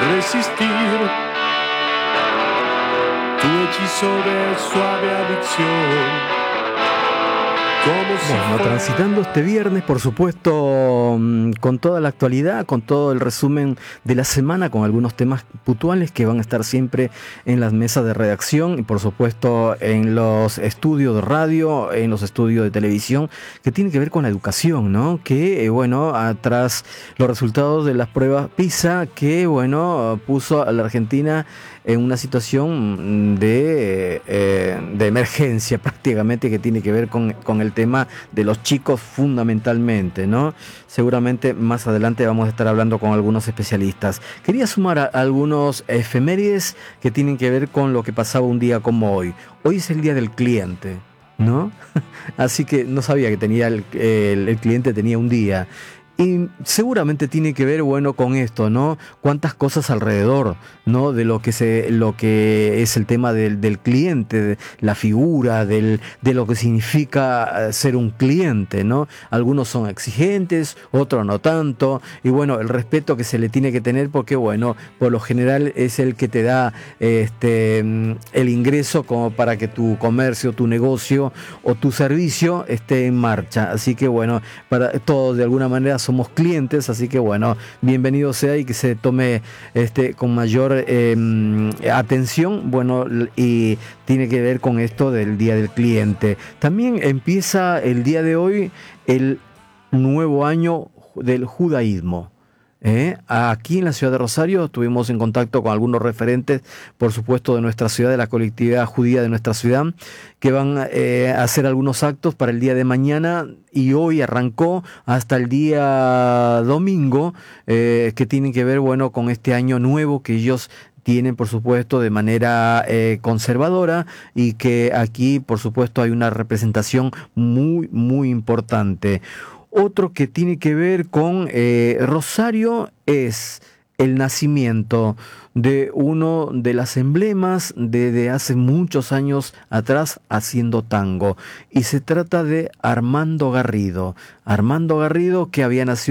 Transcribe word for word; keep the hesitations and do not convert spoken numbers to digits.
resistir tu hechizo de suave adicción. Como si Bueno, fuera... transitando este viernes, por supuesto, con toda la actualidad, con todo el resumen de la semana, con algunos temas puntuales que van a estar siempre en las mesas de redacción y por supuesto en los estudios de radio, en los estudios de televisión, que tienen que ver con la educación, ¿no? Que, eh, bueno, tras los resultados de las pruebas PISA, que, bueno, puso a la Argentina en una situación de, eh, de emergencia prácticamente, que tiene que ver con, con el tema de los chicos fundamentalmente, ¿no? Seguramente más adelante vamos a estar hablando con algunos especialistas. Quería sumar a algunos efemérides que tienen que ver con lo que pasaba un día como hoy. Hoy es el día del cliente, ¿no? Así que no sabía que tenía el, el, el cliente tenía un día. Y seguramente tiene que ver, bueno, con esto, ¿no? Cuántas cosas alrededor, ¿no? De lo que se, lo que es el tema del, del cliente, de la figura, del, de lo que significa ser un cliente, ¿no? Algunos son exigentes, otros no tanto. Y bueno, el respeto que se le tiene que tener porque, bueno, por lo general es el que te da este, el ingreso como para que tu comercio, tu negocio o tu servicio esté en marcha. Así que, bueno, para todos de alguna manera somos clientes, así que bueno, bienvenido sea y que se tome este con mayor eh, atención, bueno, y tiene que ver con esto del Día del Cliente. También empieza el día de hoy el nuevo año del judaísmo. ¿Eh? Aquí en la ciudad de Rosario estuvimos en contacto con algunos referentes, por supuesto, de nuestra ciudad, de la colectividad judía de nuestra ciudad, que van eh, a hacer algunos actos para el día de mañana y hoy arrancó hasta el día domingo, eh, que tienen que ver, bueno, con este año nuevo que ellos tienen, por supuesto, de manera eh, conservadora y que aquí, por supuesto, hay una representación muy, muy importante. Otro que tiene que ver con eh, Rosario es el nacimiento de uno de las emblemas de, de hace muchos años atrás haciendo tango. Y se trata de Armando Garrido. Armando Garrido, que había nacido